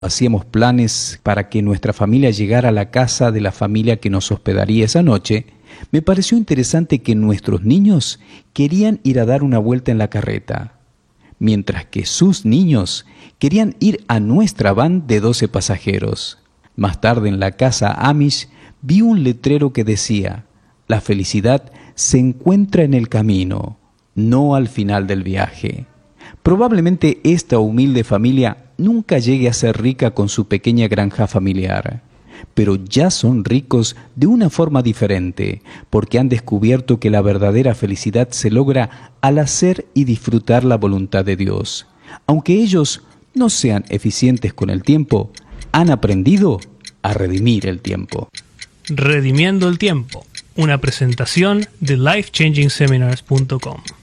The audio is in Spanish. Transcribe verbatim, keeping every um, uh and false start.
hacíamos planes para que nuestra familia llegara a la casa de la familia que nos hospedaría esa noche, me pareció interesante que nuestros niños querían ir a dar una vuelta en la carreta, mientras que sus niños querían ir a nuestra van de doce pasajeros. Más tarde en la casa Amish vi un letrero que decía: la felicidad se encuentra en el camino, no al final del viaje. Probablemente esta humilde familia nunca llegue a ser rica con su pequeña granja familiar, pero ya son ricos de una forma diferente, porque han descubierto que la verdadera felicidad se logra al hacer y disfrutar la voluntad de Dios. Aunque ellos no sean eficientes con el tiempo, han aprendido a redimir el tiempo. Redimiendo el tiempo, una presentación de life changing seminars punto com.